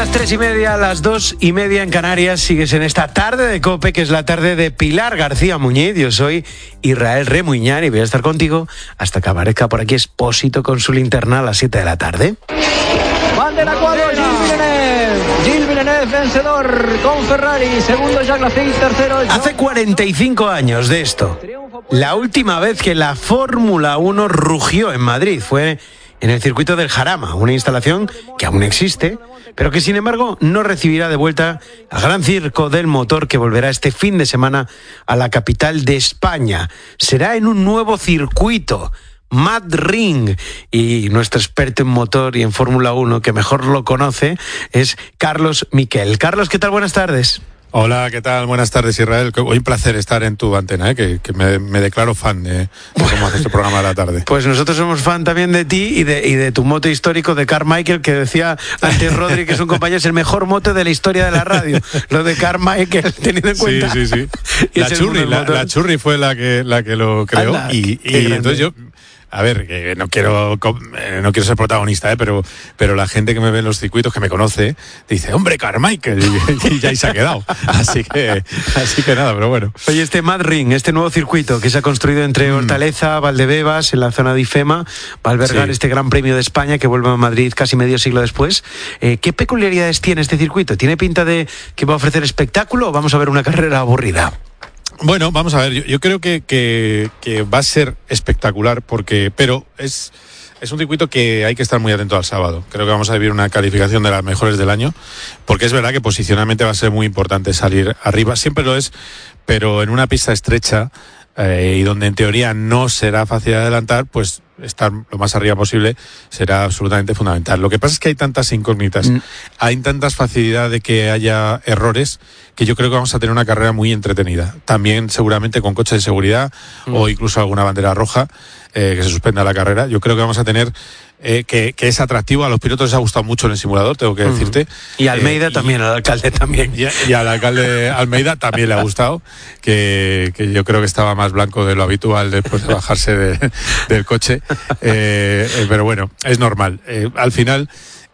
las 3:30, las 2:30 en Canarias. Sigues en esta tarde de COPE, que es la tarde de Pilar García Muñiz. Yo soy Israel Remuñán y voy a estar contigo hasta que aparezca por aquí Expósito con su linterna a las 7 de la tarde. Bandera cuadro, Gilles Villeneuve, vencedor con Ferrari, segundo Jacques Lafitte, tercero... Hace 45 años de esto. La última vez que la Fórmula 1 rugió en Madrid fue en el circuito del Jarama, una instalación que aún existe, pero que sin embargo no recibirá de vuelta al Gran Circo del Motor, que volverá este fin de semana a la capital de España. Será en un nuevo circuito, Mad Ring, y nuestro experto en motor y en Fórmula 1, que mejor lo conoce, es Carlos Miquel. Carlos, ¿qué tal? Buenas tardes. Hola, ¿qué tal? Buenas tardes, Israel. Hoy un placer estar en tu antena, que me declaro fan de cómo haces este programa de la tarde. Pues nosotros somos fan también de ti y de tu mote histórico de Carmichael, que decía antes Rodri, que es un compañero, es el mejor mote de la historia de la radio. Lo de Carmichael, teniendo en cuenta. Sí. La Churri fue la que lo creó. Anda, y entonces yo... A ver, que no quiero ser protagonista, pero la gente que me ve en los circuitos, que me conoce, dice, hombre, Carmichael, y ya ahí se ha quedado. Así que nada, pero bueno. Oye, este Mad Ring, este nuevo circuito que se ha construido entre Hortaleza, Valdebebas, en la zona de IFEMA, va a albergar este Gran Premio de España que vuelve a Madrid casi medio siglo después. ¿Qué peculiaridades tiene este circuito? ¿Tiene pinta de que va a ofrecer espectáculo o vamos a ver una carrera aburrida? Bueno, vamos a ver, yo creo que va a ser espectacular, pero es un circuito que hay que estar muy atento al sábado. Creo que vamos a vivir una calificación de las mejores del año, porque es verdad que posicionalmente va a ser muy importante salir arriba, siempre lo es, pero en una pista estrecha y donde en teoría no será fácil adelantar, pues estar lo más arriba posible será absolutamente fundamental. Lo que pasa es que hay tantas incógnitas, hay tantas facilidad de que haya errores, que yo creo que vamos a tener una carrera muy entretenida. También seguramente con coches de seguridad o incluso alguna bandera roja que se suspenda la carrera. Yo creo que vamos a tener que es atractivo. A los pilotos les ha gustado mucho en el simulador, tengo que decirte. Y a Almeida también, al alcalde también. Y al alcalde Almeida también le ha gustado, que yo creo que estaba más blanco de lo habitual después de bajarse del coche. Pero bueno, es normal. Al final,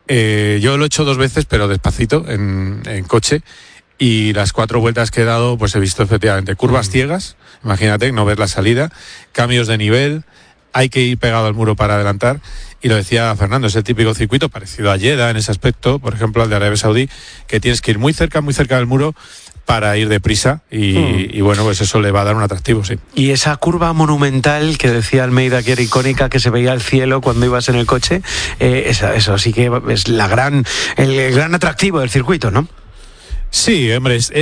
yo lo he hecho 2 veces, pero despacito, en coche. Y las 4 vueltas que he dado, pues he visto efectivamente curvas ciegas, imagínate, no ver la salida, cambios de nivel, hay que ir pegado al muro para adelantar. Y lo decía Fernando, es el típico circuito parecido a Jeddah en ese aspecto, por ejemplo al de Arabia Saudí, que tienes que ir muy cerca del muro para ir deprisa y bueno, pues eso le va a dar un atractivo, sí. Y esa curva monumental que decía Almeida, que era icónica, que se veía al cielo cuando ibas en el coche, eso sí que es el gran atractivo del circuito, ¿no? Sí, hombre, es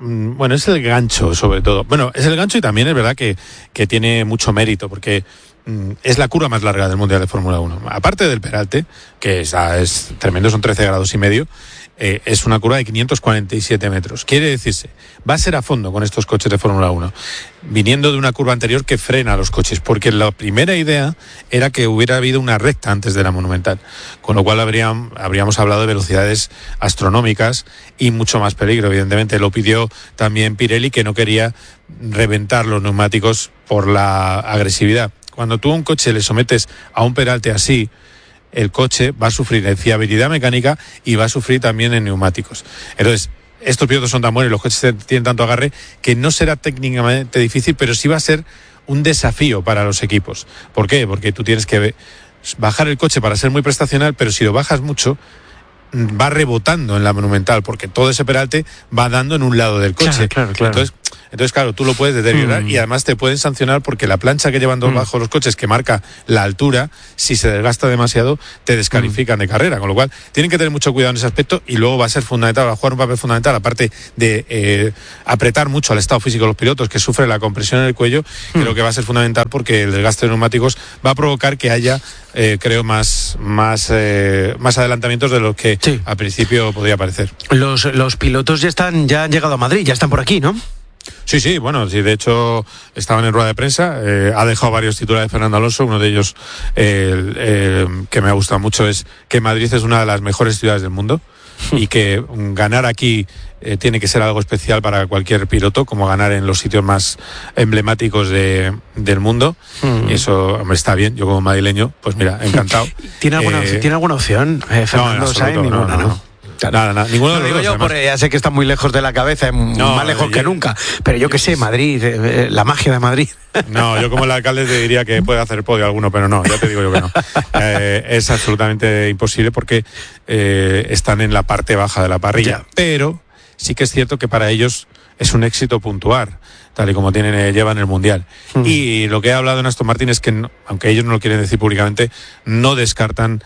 el gancho sobre todo. Bueno, es el gancho y también es verdad que tiene mucho mérito, porque es la curva más larga del Mundial de Fórmula 1. Aparte del peralte, que es tremendo, son 13 grados y medio, es una curva de 547 metros. Quiere decirse, va a ser a fondo con estos coches de Fórmula 1, viniendo de una curva anterior que frena a los coches, porque la primera idea era que hubiera habido una recta antes de la Monumental, con lo cual habríamos hablado de velocidades astronómicas y mucho más peligro. Evidentemente lo pidió también Pirelli, que no quería reventar los neumáticos por la agresividad. Cuando tú a un coche le sometes a un peralte así, el coche va a sufrir en fiabilidad mecánica y va a sufrir también en neumáticos. Entonces, estos pilotos son tan buenos y los coches tienen tanto agarre que no será técnicamente difícil, pero sí va a ser un desafío para los equipos. ¿Por qué? Porque tú tienes que bajar el coche para ser muy prestacional, pero si lo bajas mucho, va rebotando en la Monumental, porque todo ese peralte va dando en un lado del coche. Claro. Entonces, claro, tú lo puedes deteriorar y además te pueden sancionar, porque la plancha que llevan bajo los coches, que marca la altura, si se desgasta demasiado, te descalifican de carrera. Con lo cual, tienen que tener mucho cuidado en ese aspecto, y luego va a ser fundamental, va a jugar un papel fundamental, aparte de apretar mucho al estado físico de los pilotos, que sufre la compresión en el cuello. Creo que va a ser fundamental, porque el desgaste de neumáticos va a provocar que haya, creo, más adelantamientos de los que al principio podía parecer. Los pilotos ya han llegado a Madrid, ya están por aquí, ¿no? Sí, bueno, sí, de hecho estaban en rueda de prensa, ha dejado varios titulares Fernando Alonso. Uno de ellos que me ha gustado mucho es que Madrid es una de las mejores ciudades del mundo y que ganar aquí tiene que ser algo especial para cualquier piloto, como ganar en los sitios más emblemáticos del mundo. Y eso, hombre, está bien. Yo como madrileño, pues mira, encantado. ¿Tiene alguna opción, Fernando? No, Ninguna, ¿no? Nada, ninguno de los dos. Yo porque ya sé que está muy lejos de la cabeza, más lejos que nunca, pero yo qué sé, Madrid, la magia de Madrid. No, yo como el alcalde te diría que puede hacer podio alguno, pero no, ya te digo yo que no. Es absolutamente imposible porque están en la parte baja de la parrilla. Ya. Pero sí que es cierto que para ellos es un éxito puntuar, tal y como llevan el Mundial. Y lo que ha hablado en Aston Martin es que, aunque ellos no lo quieren decir públicamente, no descartan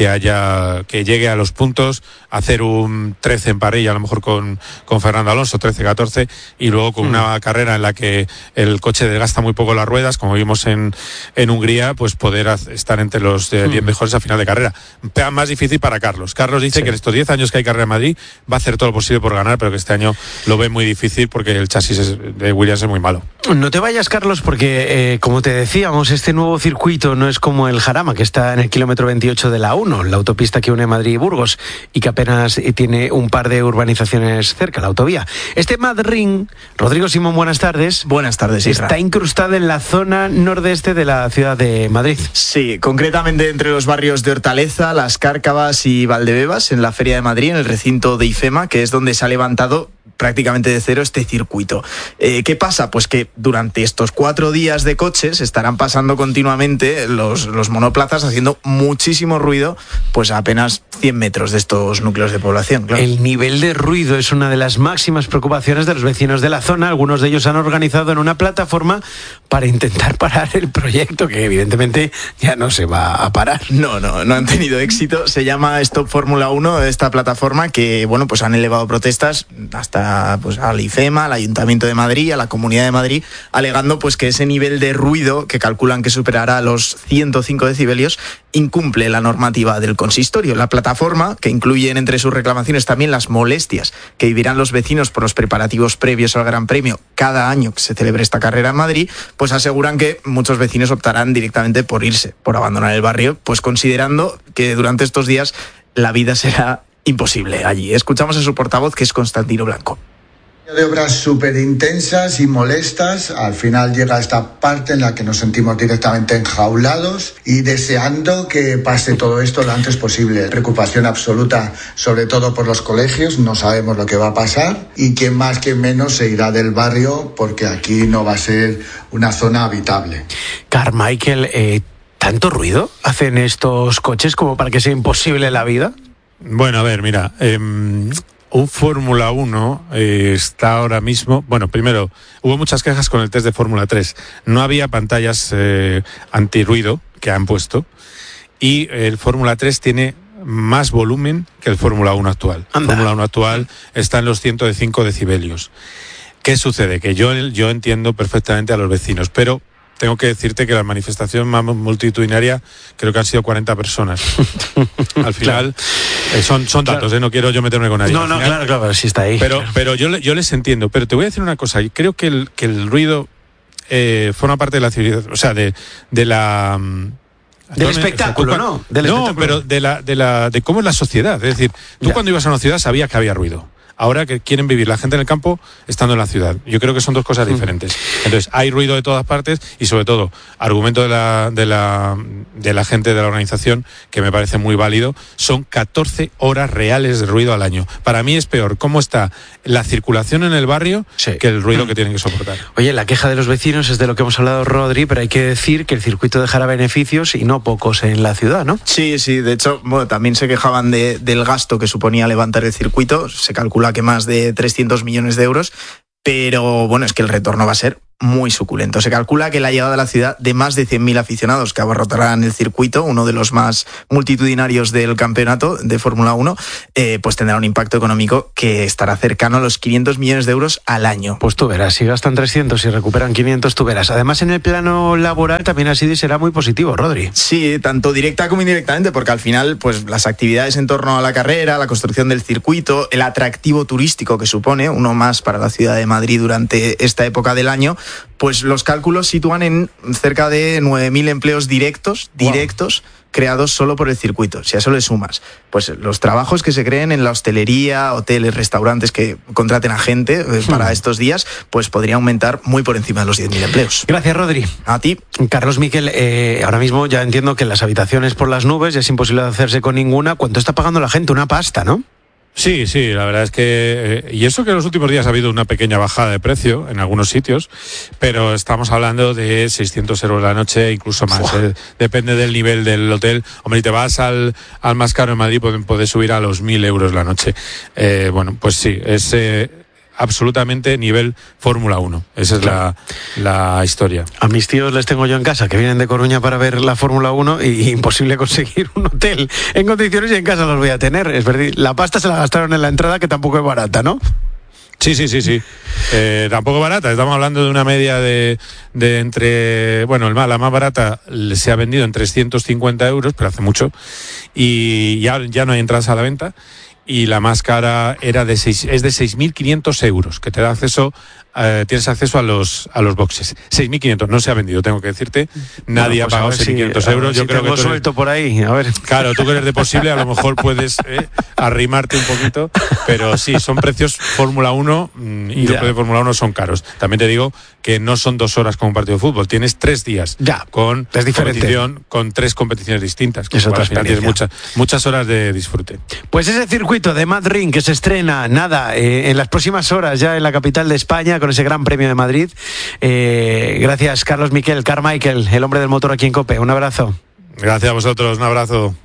que llegue a los puntos, hacer un 13 en parrilla, a lo mejor con Fernando Alonso, 13-14, y luego con una carrera en la que el coche desgasta muy poco las ruedas, como vimos en Hungría, pues poder estar entre los 10 mejores a final de carrera. Más difícil para Carlos. Carlos dice que en estos 10 años que hay carrera en Madrid va a hacer todo lo posible por ganar, pero que este año lo ve muy difícil porque el chasis de Williams es muy malo. No te vayas, Carlos, porque como te decíamos, este nuevo circuito no es como el Jarama, que está en el kilómetro 28 de la 1, la autopista que une Madrid y Burgos, y que apenas tiene un par de urbanizaciones cerca, la autovía. Este Mad Ring, Rodrigo Simón, buenas tardes. Buenas tardes, Isra. Está incrustado en la zona nordeste de la ciudad de Madrid. Sí, concretamente entre los barrios de Hortaleza, Las Cárcavas y Valdebebas, en la Feria de Madrid, en el recinto de IFEMA, que es donde se ha levantado prácticamente de cero este circuito. ¿Qué pasa? Pues que durante estos 4 días de coches estarán pasando continuamente los monoplazas haciendo muchísimo ruido, pues a apenas 100 metros de estos núcleos de población. Claro. El nivel de ruido es una de las máximas preocupaciones de los vecinos de la zona. Algunos de ellos han organizado en una plataforma para intentar parar el proyecto, que evidentemente ya no se va a parar. No han tenido éxito. Se llama Stop Fórmula 1, esta plataforma, que bueno, pues han elevado protestas hasta pues al IFEMA, al Ayuntamiento de Madrid, a la Comunidad de Madrid, alegando pues que ese nivel de ruido, que calculan que superará los 105 decibelios, incumple la normativa del consistorio. La plataforma, que incluye entre sus reclamaciones también las molestias que vivirán los vecinos por los preparativos previos al Gran Premio cada año que se celebre esta carrera en Madrid, pues aseguran que muchos vecinos optarán directamente por irse, por abandonar el barrio, pues considerando que durante estos días la vida será imposible allí. Escuchamos a su portavoz, que es Constantino Blanco. De obras súper intensas y molestas, al final llega esta parte en la que nos sentimos directamente enjaulados y deseando que pase todo esto lo antes posible. Preocupación absoluta, sobre todo por los colegios, no sabemos lo que va a pasar y quien más, quien menos se irá del barrio porque aquí no va a ser una zona habitable. Carmichael, ¿tanto ruido hacen estos coches como para que sea imposible la vida? Bueno, a ver, mira, un Fórmula 1 está ahora mismo... Bueno, primero, hubo muchas quejas con el test de Fórmula 3. No había pantallas antirruido que han puesto y el Fórmula 3 tiene más volumen que el Fórmula 1 actual. El Fórmula 1 actual está en los 105 decibelios. ¿Qué sucede? Que yo entiendo perfectamente a los vecinos, pero... Tengo que decirte que la manifestación más multitudinaria creo que han sido 40 personas. Al final, son datos, no quiero yo meterme con nadie. No, claro, sí está ahí. Pero yo les entiendo. Pero te voy a decir una cosa. Creo que el ruido forma parte de la civilización, o sea, de la... Del espectáculo, ¿no? Pero de cómo es la sociedad. Es decir, tú cuando ibas a una ciudad sabías que había ruido. Ahora que quieren vivir la gente en el campo estando en la ciudad. Yo creo que son dos cosas diferentes. Entonces, hay ruido de todas partes y, sobre todo, argumento de la gente de la organización, que me parece muy válido, son 14 horas reales de ruido al año. Para mí es peor cómo está la circulación en el barrio que el ruido que tienen que soportar. Oye, la queja de los vecinos es de lo que hemos hablado, Rodri, pero hay que decir que el circuito dejará beneficios y no pocos en la ciudad, ¿no? Sí, de hecho, bueno, también se quejaban del gasto que suponía levantar el circuito. Se calcula que más de 300 millones de euros, pero bueno, es que el retorno va a ser muy suculento. Se calcula que la llegada a la ciudad de más de 100.000 aficionados que abarrotarán el circuito, uno de los más multitudinarios del campeonato de Fórmula 1, pues tendrá un impacto económico que estará cercano a los 500 millones de euros al año. Pues tú verás, si gastan 300 y recuperan 500, tú verás. Además, en el plano laboral también ha sido y será muy positivo, Rodri. Sí, tanto directa como indirectamente, porque al final, pues las actividades en torno a la carrera, la construcción del circuito, el atractivo turístico que supone, uno más para la ciudad de Madrid durante esta época del año, pues los cálculos sitúan en cerca de 9.000 empleos directos, creados solo por el circuito. Si a eso le sumas, pues los trabajos que se creen en la hostelería, hoteles, restaurantes que contraten a gente para estos días, pues podría aumentar muy por encima de los 10.000 empleos. Gracias, Rodri. A ti. Carlos Miquel, ahora mismo ya entiendo que las habitaciones por las nubes ya es imposible hacerse con ninguna. ¿Cuánto está pagando la gente? Una pasta, ¿no? Sí, la verdad es que... y eso que en los últimos días ha habido una pequeña bajada de precio en algunos sitios, pero estamos hablando de 600 euros la noche, incluso más. Depende del nivel del hotel. Hombre, si te vas al más caro en Madrid, puedes subir a los 1.000 euros la noche. Bueno, pues sí, es... absolutamente nivel Fórmula 1. Esa es la historia. A mis tíos les tengo yo en casa, que vienen de Coruña para ver la Fórmula 1 y imposible conseguir un hotel en condiciones y en casa los voy a tener. Es verdad, la pasta se la gastaron en la entrada, que tampoco es barata, ¿no? Sí. Tampoco barata. Estamos hablando de una media de entre... Bueno, la más barata se ha vendido en 350 euros, pero hace mucho. Y ya no hay entradas a la venta. Y la más cara es de 6.500 euros, que te da acceso, tienes acceso a los boxes. 6.500, no se ha vendido, tengo que decirte. Nadie ha pagado 6.500 euros. Yo creo que suelto por ahí, a ver. Claro, tú que eres de posible, a lo mejor puedes arrimarte un poquito, pero sí, son precios Fórmula 1 y los precios de Fórmula 1 son caros. También te digo que no son 2 horas con un partido de fútbol, tienes 3 días con competición, con 3 competiciones distintas. Es otra experiencia. Tienes muchas horas de disfrute. Pues ese circuito de Madrid que se estrena, en las próximas horas ya en la capital de España, con ese Gran Premio de Madrid. Gracias, Carlos Miquel, Carmichael, el hombre del motor aquí en COPE. Un abrazo. Gracias a vosotros, un abrazo.